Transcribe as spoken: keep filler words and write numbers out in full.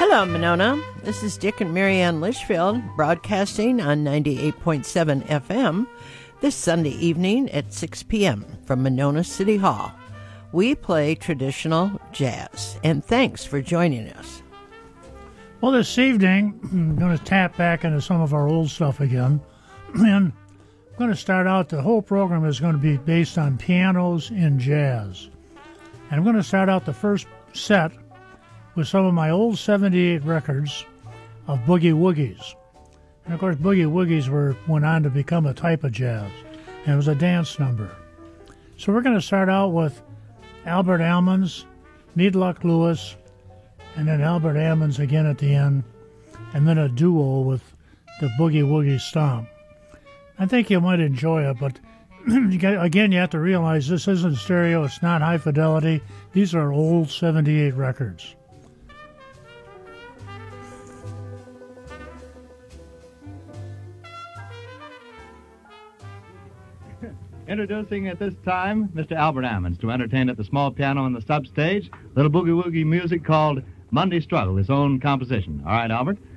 Hello, Monona. This is Dick and Marianne Litchfield broadcasting on ninety-eight point seven F M this Sunday evening at six p.m. from Monona City Hall. We play traditional jazz, and thanks for joining us. Well, this evening, I'm going to tap back into some of our old stuff again. And I'm going to start out, the whole program is going to be based on pianos in jazz. And I'm going to start out the first set with some of my old seventy-eight records of boogie woogies. And of course, boogie woogies were went on to become a type of jazz, and it was a dance number. So we're going to start out with Albert Ammons, Needluck Lewis, and then Albert Ammons again at the end, and then a duo with the Boogie Woogie Stomp. I think you might enjoy it, but again, you have to realize this isn't stereo, it's not high fidelity. These are old seventy-eight records. Introducing at this time Mister Albert Ammons to entertain at the small piano on the substage, little boogie woogie music called Monday Struggle, his own composition. All right, Albert?